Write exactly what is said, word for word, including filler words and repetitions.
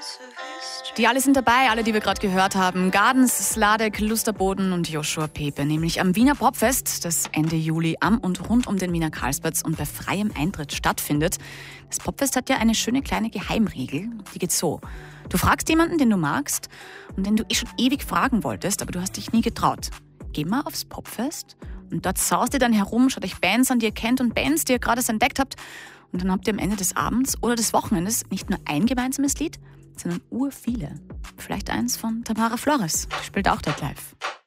Die alle sind dabei, alle, die wir gerade gehört haben. Gardens, Sladek, Lusterboden und Joshua Pepe. Nämlich am Wiener Popfest, das Ende Juli am und rund um den Wiener Karlsplatz und bei freiem Eintritt stattfindet. Das Popfest hat ja eine schöne kleine Geheimregel. Die geht so. Du fragst jemanden, den du magst und den du eh schon ewig fragen wolltest, aber du hast dich nie getraut. Geh mal aufs Popfest und dort saust ihr dann herum, schaut euch Bands an, die ihr kennt und Bands, die ihr gerade entdeckt habt. Und dann habt ihr am Ende des Abends oder des Wochenendes nicht nur ein gemeinsames Lied, sondern urviele. Vielleicht eins von Tamara Flores. Die spielt auch dort live.